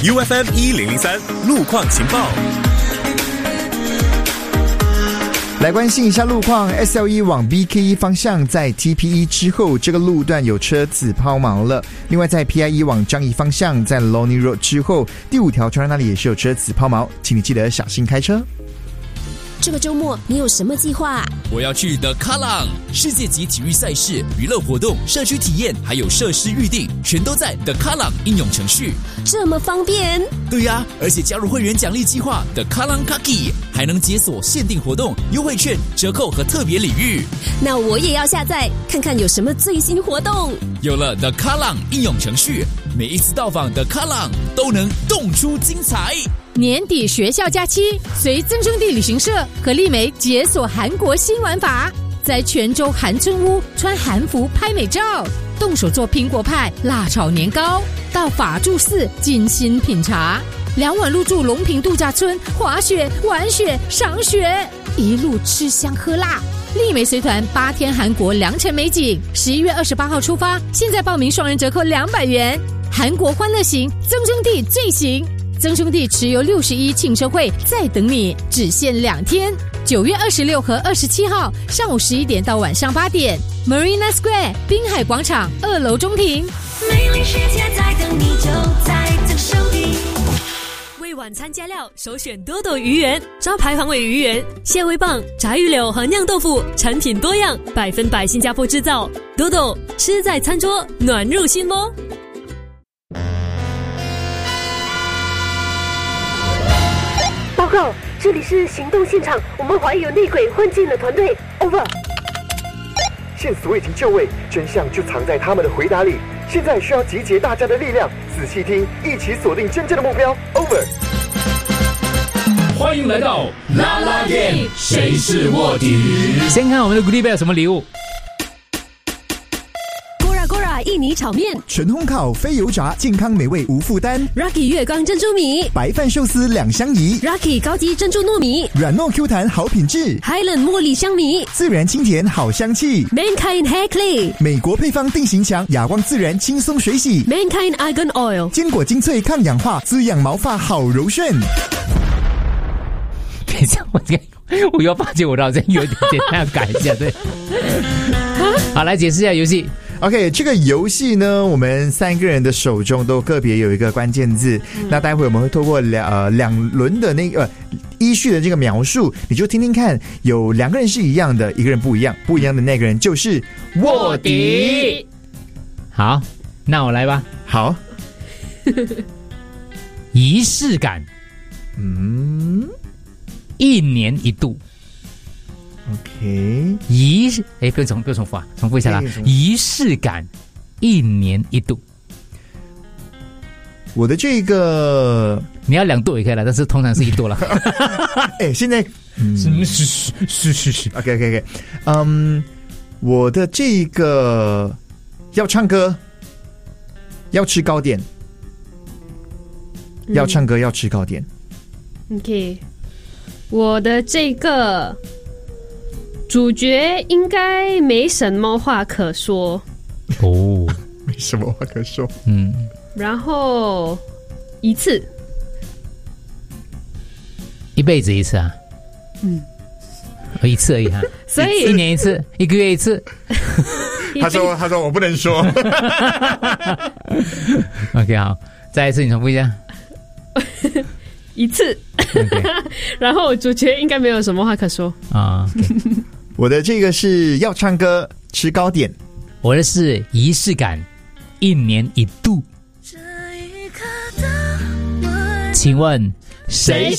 UFM 1003路况情报。 来关心一下路况 ，SL1 往 BK1 方向在 TP1 之后，这个路段有车子抛锚了。另外，在 PI1 往樟宜方向在 Lonely Road 之后，第5条桥那里也是有车子抛锚，请你记得小心开车。 这个周末你有什么计划？ 我要去的卡朗世界级体育赛事、娱乐活动、社区体验，还有设施预定，全都在的卡朗应用程序。 这么方便？ 对呀，而且加入会员奖励计划的卡朗卡基，还能解锁限定活动、优惠券、折扣和特别礼遇。 那我也要下载，看看有什么最新活动。 有了的卡朗应用程序，每一次到访的卡朗都能动出精彩。 年底学校假期，随增生地旅行社和丽梅解锁韩国新玩法，在泉州韩村屋穿韩服拍美照，动手做苹果派、辣炒年糕，到法住寺精心品茶，2晚入住龙平度假村，滑雪、玩雪、赏雪，一路吃香喝辣。丽梅随团8天韩国良辰美景，11月28号出发，现在报名双人折扣200元。韩国欢乐行，增生地最行。曾兄弟持有61庆生会在等你，只限2天，9月26和27号上午11点到晚上8点 Marina Square 滨海广场2楼中庭。 美丽世界在等你，就在曾生地。 为晚餐加料，首选多多鱼圆，招牌防伪鱼圆、蟹味棒、炸鱼柳和酿豆腐，产品多样，100%新加坡制造。多多吃在餐桌，暖入心窝。 报告，这里是行动现场，我们怀疑有内鬼混进了团队。Over。 线索已经就位，真相就藏在他们的回答里。现在需要集结大家的力量，仔细听，一起锁定真正的目标。Over。 欢迎来到啦啦 game， 谁是卧底？ 先看我们的 Goodie Bag 有什么礼物。 印尼炒面， 纯烘烤非油炸，健康美味无负担。 Rocky 月光珍珠米， 白饭寿司2相宜。 Rocky 高级珍珠糯米， 软糯 Q 弹好品质。 Highland 茉莉香米， 自然清甜好香气。 Mankind Hair Clay， 美国配方定型强，哑光自然轻松水洗。 Mankind Argan Oil， 坚果精粹抗氧化，滋养毛发好柔顺。 等一下，我又发觉我好像有点要改一下，对。好，来解释一下游戏。 OK， 这个游戏呢，我们3个人的手中都个别有一个关键字。那待会我们会透过两轮的那个依序的这个描述，你就听听看，有2个人是一样的，一个人不一样，不一样的那个人就是卧底。 好，那我来吧。 好， 仪式感，1年1度。 OK， 不用重复啊，重复一下啦。仪式感，1年1度。 我的这个你要2度也可以了，但是通常是1度了。 现在是 OK， 我的这个要唱歌，要吃糕点，要唱歌要吃糕点。 OK， 我的这个主角应该没什么话可说哦， 没什么话可说。 然后一次， 一辈子一次啊？一次而已哈。 所以 1年1次，1个月1次。 他说我不能说。 OK， 好，再一次你重复一下。 一次。Okay. 然后主角应该没有什么话可说啊。Okay. 我的这个是要唱歌吃糕点， 我的是仪式感，1年1度。请问谁